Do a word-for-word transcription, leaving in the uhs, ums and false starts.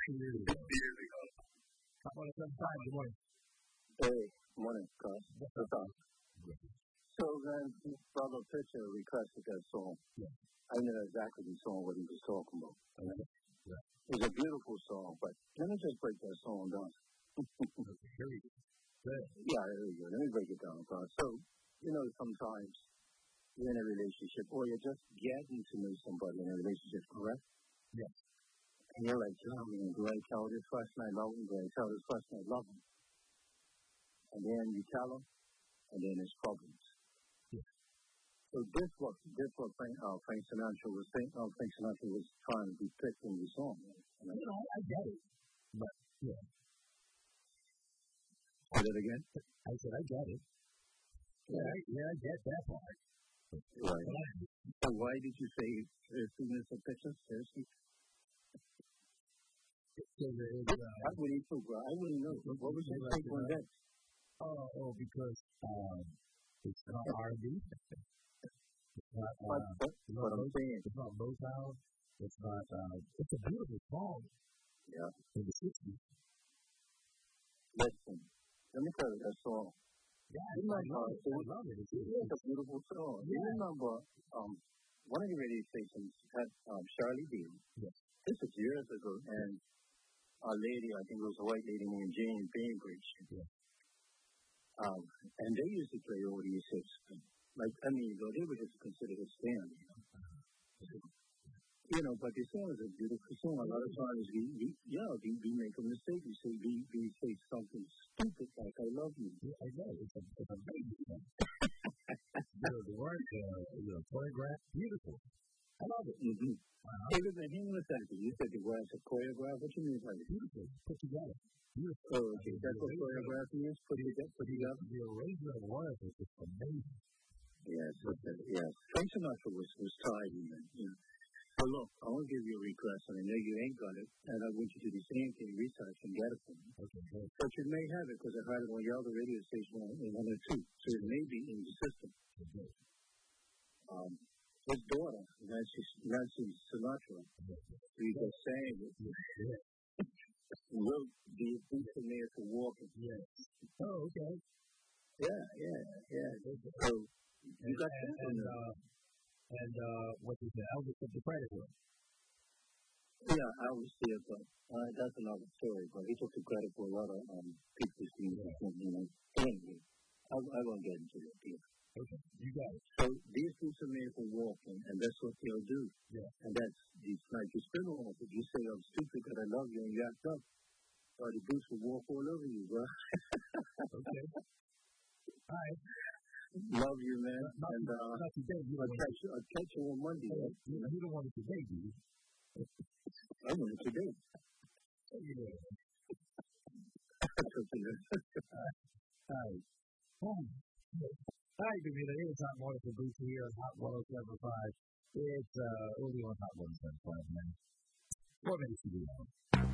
fifty years ago. fifty years ago. Hot one oh seven point five, good morning. Hey, morning, Carl. What's up? So then, brother Pitcher requested that song. Yeah. I know exactly the song what he was talking about. Okay. Yeah. It was a beautiful song, but let me just break that song down. Okay, here we go. Good. Yeah, there we go. Let me break it down, Carl. So, you know, sometimes you're in a relationship or you're just getting to know somebody in a relationship, correct? Yes. And you're like, oh, man, do I tell this person I love him? Do I tell this person I love him? And then you tell them, and then there's problems. Yeah. So this what this what Frank, uh, Frank Sinatra was saying. Uh, Frank Sinatra was trying to depict in the song. You know, I, I get it, but yeah. Say that again. I said I get it. Yeah, I, yeah, I get that part. Right. So why did you say seriousness of pictures? Seriously? Uh, I wouldn't know, bro. I wouldn't know. What was your take on that? Oh, oh, because um, it's not R and B. It's not. Uh, That's it's what not I'm saying. It's not Motown. It's not. Uh, it's a beautiful song. Yeah. In the sixties. Listen, let me tell you that song. Yeah, I remember, love it. I love it. It's, it's a beautiful song. Yeah. You remember, um, one of the radio stations had um, Charlie Deal. Yes. This was years ago, and a lady, I think it was a white lady named Jane Bainbridge. Yeah. Um, and they used to play all these hits. Like, I mean, they would just consider it stand, you know. Uh-huh. You know, but the song is a beautiful song. A lot of times, we, we yeah, we, we make a mistake. We say, we, we say something stupid like, I love you. Yeah, I know. It's a, it's a amazing song. You know, the word, uh, you know, choreographed, beautiful. I love it. Mm-hmm. Uh-huh. Hey, listen, hang on a second. You said the words are choreographed. What you mean by that? Beautiful. Put together. Beautiful. Oh, okay. That's what choreography is? Put together? Put together? The arrangement of words is just amazing. Yes, okay. Yes. Frank Sinatra was, was tied in that, you know. So look, I want to give you a request, and I know you ain't got it, and I want you to do the same thing, research and get it for me. Okay, good. But you may have it, because I heard it on your other radio station in one oh two, so it may be in the system. Okay. Um, his daughter, Nancy, Nancy Sinatra, we just sang it. Yeah. Wrote the Boots and There for Walking. Yes. Oh, okay. Yeah, yeah, yeah. So, you got and, that? And, uh, and uh, what is it? Elvis took the credit for it. Yeah, I was there, but uh, that's another story. But he took the credit for a lot of um, people's music, yeah. You know. Anyway, I, I won't get into it here. Okay, you got it. So these boots are made for walking, and that's what they'll do. Yeah. And that's it's like you spin off it. You say I'm stupid because I love you, and you act up. Or the boots will walk all over you, bro. Okay. All right. Love you, man. Not, and uh, not today. You I'll catch you. I'll catch you on Monday. Oh, right? You, you don't want it today, do you? I want it today. Oh, yeah. All right. Oh. Hi, Davina. It's Hot Morning for Boots here on Hot one oh seven point five. It's uh, only on Hot one oh seven point five, man. What makes you do that?